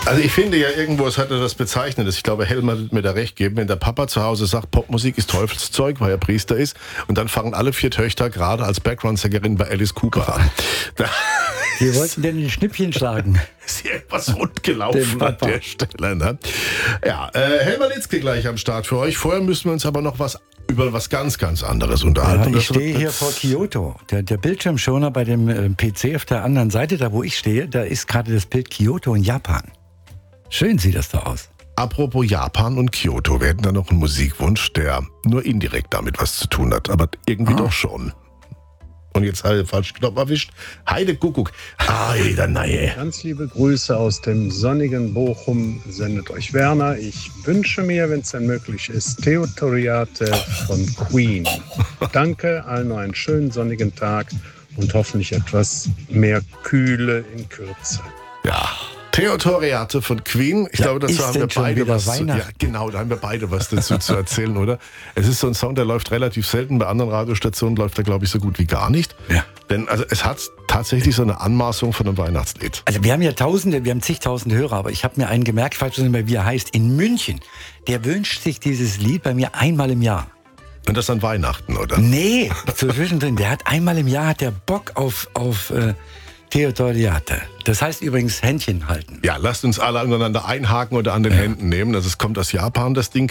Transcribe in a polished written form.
Also ich finde ja irgendwo, es hatte das Bezeichnendes. Ich glaube, Helmer wird mir da recht geben, wenn der Papa zu Hause sagt, Popmusik ist Teufelszeug, weil er Priester ist, und dann fangen alle 4 Töchter gerade als Background-Sängerin bei Alice Cooper an. Wir wollten denn ein Schnippchen schlagen. Ist hier etwas rund gelaufen an der Stelle. Ne? Ja, Helmer Litzke gleich am Start für euch. Vorher müssen wir uns aber noch über was ganz, ganz anderes unterhalten. Ja, ich stehe hier vor Kyoto. Der Bildschirmschoner bei dem PC auf der anderen Seite, da wo ich stehe, da ist gerade das Bild Kyoto in Japan. Schön sieht das da aus. Apropos Japan und Kyoto, wir hätten da noch einen Musikwunsch, der nur indirekt damit was zu tun hat, aber irgendwie doch schon. Und jetzt habe ich den falschen Knopf erwischt. Heide Kuckuck. Alter, nein. Ganz liebe Grüße aus dem sonnigen Bochum. Sendet euch Werner. Ich wünsche mir, wenn es denn möglich ist, Theotoriate von Queen. Danke, allen noch einen schönen sonnigen Tag und hoffentlich etwas mehr Kühle in Kürze. Ja. Theotoriate von Queen. Ich glaube, dazu haben wir beide was zu, ja, genau, da haben wir beide was dazu zu erzählen, oder? Es ist so ein Song, der läuft relativ selten. Bei anderen Radiostationen läuft er, glaube ich, so gut wie gar nicht. Ja. Denn also es hat tatsächlich so eine Anmaßung von einem Weihnachtslied. Also wir haben ja zigtausende Hörer, aber ich habe mir einen gemerkt, falls es nicht mehr wie er heißt, in München. Der wünscht sich dieses Lied bei mir einmal im Jahr. Und das an Weihnachten, oder? Nee, zwischendrin. Der hat einmal im Jahr Bock auf Theotoriate. Das heißt übrigens Händchen halten. Ja, lasst uns alle aneinander einhaken oder an den Händen nehmen. Also es kommt aus Japan, das Ding.